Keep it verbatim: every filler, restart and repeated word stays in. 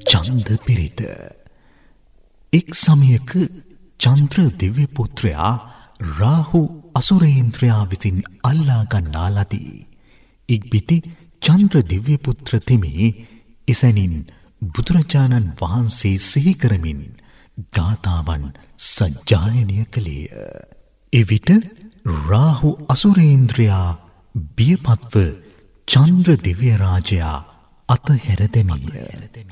ඡන්ද පිරිත. එක් සමයක චන්ද්‍ර දිව්‍ය පුත්‍රයා රාහු අසුරේන්ද්‍රයා විසින් අල්ලා ගන්නා ලදී. ඉක්බිති චන්ද්‍ර දිව්‍ය පුත්‍ර තෙමේ එසැනින් බුදුරජාණන් වහන්සේ සිහි කරමින් ගාථාවන් සජ්ජායනය කළේය. එවිට රාහු අසුරේන්ද්‍රයා බියපත්ව චන්ද්‍ර දිව්‍ය රාජයා අතහැර දැමීය.